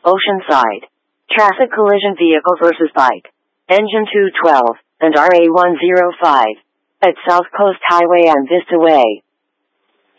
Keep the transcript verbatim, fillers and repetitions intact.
Oceanside. Traffic collision vehicle versus bike. Engine two twelve and R A one oh five. At South Coast Highway and Vista Way.